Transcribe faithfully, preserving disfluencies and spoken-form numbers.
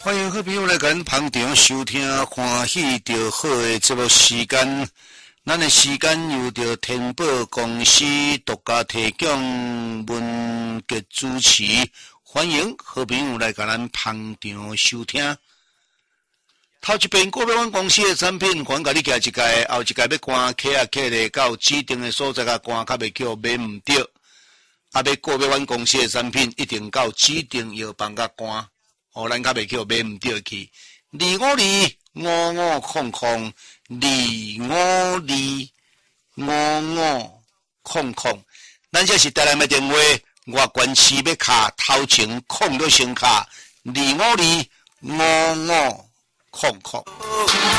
欢迎好朋友来咱捧场收听欢喜着好的节目时间，咱的时间由着天宝公司独家提供，文杰主持。欢迎好朋友来甲咱捧场收听。头一遍国标湾公司的产品，还甲你寄一届，后一届要关卡啊卡咧到指定的所在甲关卡袂叫买唔着。啊，要国标湾公司的产品，一定到指定药房甲关。哦，咱较袂叫买唔着去，二五二五五空空，二五二五五空空，咱这是台南的电话，外关市要卡头前空了先卡，二五二五五空空。